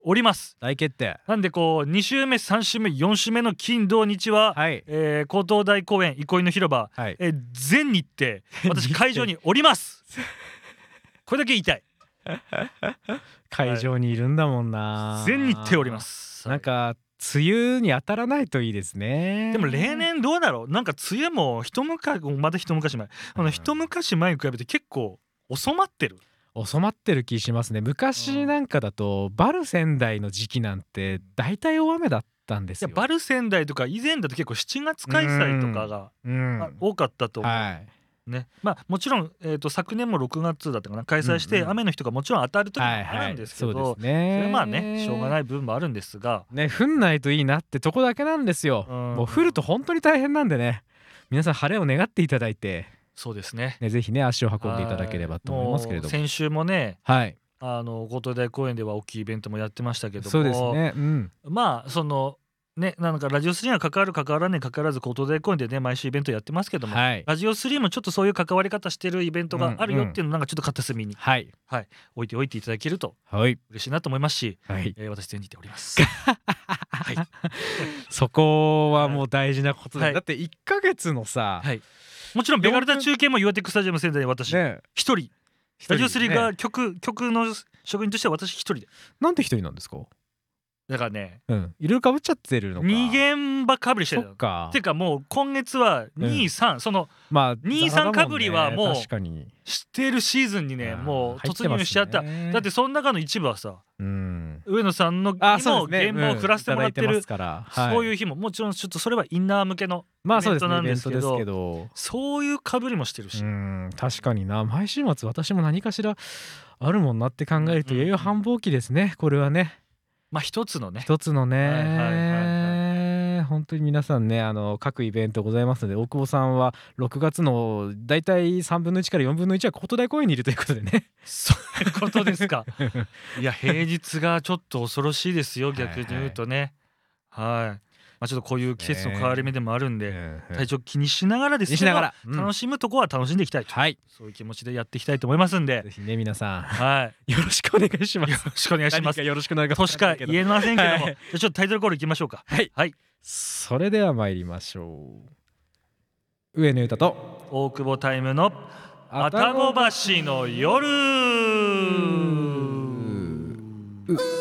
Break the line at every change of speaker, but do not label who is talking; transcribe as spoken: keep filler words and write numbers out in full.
おります。
大決定。
なんでこうに週目さん週目よん週目の金土日は、
はい
えー、江東台公園憩いの広場、
はい、
えー、全日程私会場におりますこれだけ言いたい
会場にいるんだもんな、
はい、全日程おります。
なんか梅雨に当たらないといいですね。
でも例年どうだろう、なんか梅雨も一昔また一昔前あの一昔前に比べて結構収まってる
収まってる気しますね。昔なんかだとバル仙台の時期なんて大体大雨だったんですよ。
いやバル仙台とか以前だと結構しちがつ開催とかが、うん、多かったと思う、はいね、まあもちろん、えー、と昨年もろくがつだったかな開催して、うんうん、雨の日とかもちろん当たる時もあるんですけど、はいはい、そうですね、それはまあねしょうがない部分もあるんですが
ね、降んないといいなってとこだけなんですよ、うん、もう降ると本当に大変なんでね、皆さん晴れを願っていただいて、
そうですね、
ねぜひね足を運んでいただければと思いますけれども、
先週もね、
はい、
あの江東台公園では大きいイベントもやってましたけども、
そうですね、うん、
まあそのね、なんかラジオスリーには関わる関わらない関わらず江東台公園でね毎週イベントやってますけども、はい、ラジオスリーもちょっとそういう関わり方してるイベントがあるよっていうのをなんかちょっと片隅に、はいはい、置いておいていただけると嬉しいなと思いますし、はいえー、私全じておりますはい、
そこはもう大事なことだ、
はい、
だっていっかげつのさ、はい、
もちろんベガルタ中継も岩手スタジアム仙台に私一、ね、人ラジオスリーが 曲, 曲の職員としては私一人で。
なんで一人なんですか？
だからね、
うん、いろいろかぶっちゃってるのか。
に現場かぶりしてるの。そっか。てかもう今月はに、さん、うん、その、まあ、に、さんかぶりはもう知ってるシーズンにねもう突入しちゃった、ね、だってその中の一部はさ、うん、上野さんのにも現場を振らせてもらってる、うん、そういう日ももちろんちょっとそれはインナー向けのイベントなんですけど、まあそうですね、イベントですけどそういうかぶりもしてるし、
うん確かにな、毎週末私も何かしらあるもんなって考えるといよいよ繁忙期ですね、これはね。
まあ一つのね
一つのね、はいはいはいはい、本当に皆さんねあの各イベントございますので、大久保さんはろくがつのだいたいさんぶんのいちからよんぶんのいちは江東台公園にいるということでね。
そういうことですかいや平日がちょっと恐ろしいですよ逆に言うとね、はい、はいはい、まあ、ちょっとこういう季節の変わり目でもあるんで、えー、体調気にしながらですけど、うん、楽しむとこは楽しんでいきたいと、はい、そういう気持ちでやっていきたいと思いますんで、
ぜひね皆さん、
はい、
よろしくお願いします。
よろしくお願いします。
よろしくお願いします
としか言えませんけども、はい、じゃあちょっとタイトルコールいきましょうか。
はい、はい、それでは参りましょう。上野裕太と
大久保タイムの愛宕橋の夜。